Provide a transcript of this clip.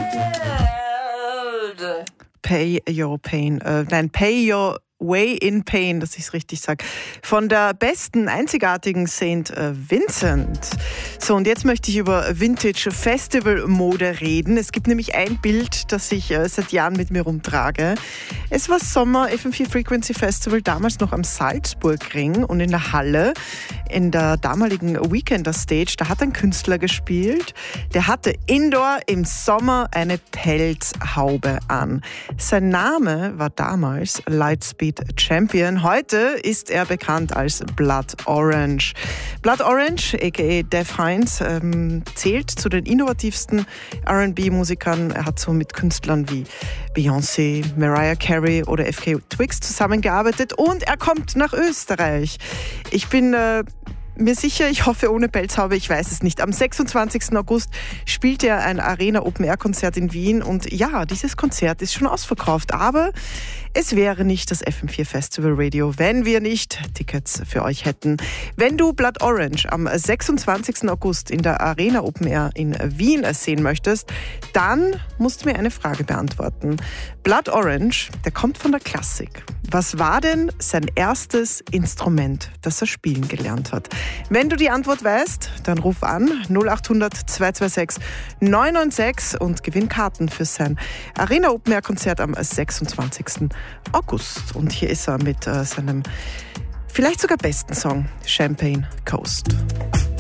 Pay Your Pain. Pay Your Way in Pain, dass ich es richtig sage. Von der besten, einzigartigen St. Vincent. So, und jetzt möchte ich über Vintage-Festival-Mode reden. Es gibt nämlich ein Bild, das ich seit Jahren mit mir rumtrage. Es war Sommer FM4 Frequency Festival, damals noch am Salzburgring und in der Halle, in der damaligen Weekender Stage, da hat ein Künstler gespielt, der hatte indoor im Sommer eine Pelzhaube an. Sein Name war damals Lightspeed Champion. Heute ist er bekannt als Blood Orange. Blood Orange, a.k.a. Dev Hynes, zählt zu den innovativsten R&B-Musikern. Er hat so mit Künstlern wie Beyoncé, Mariah Carey oder FK Twigs zusammengearbeitet und er kommt nach Österreich. Ich bin mir sicher, ich hoffe ohne Pelzhaube, ich weiß es nicht. Am 26. August spielt er ein Arena-Open-Air-Konzert in Wien und ja, dieses Konzert ist schon ausverkauft, aber es wäre nicht das FM4 Festival Radio, wenn wir nicht Tickets für euch hätten. Wenn du Blood Orange am 26. August in der Arena Open Air in Wien sehen möchtest, dann musst du mir eine Frage beantworten. Blood Orange, der kommt von der Klassik. Was war denn sein erstes Instrument, das er spielen gelernt hat? Wenn du die Antwort weißt, dann ruf an 0800 226 996 und gewinn Karten für sein Arena Open Air Konzert am 26. August. Und hier ist er mit seinem vielleicht sogar besten Song, Champagne Coast.